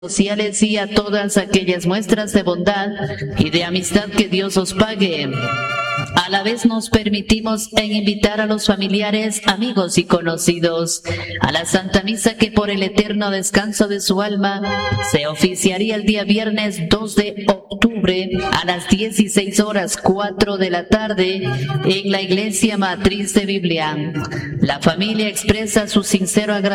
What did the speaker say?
sociales y a todas aquellas muestras de bondad y de amistad que Dios os pague. A la vez nos permitimos invitar a los familiares, amigos y conocidos a la Santa Misa que por el eterno descanso de su alma se oficiaría el día viernes 2 de octubre a las 16:04 de la tarde en la Iglesia Matriz de Biblia. La familia expresa su sincero agradecimiento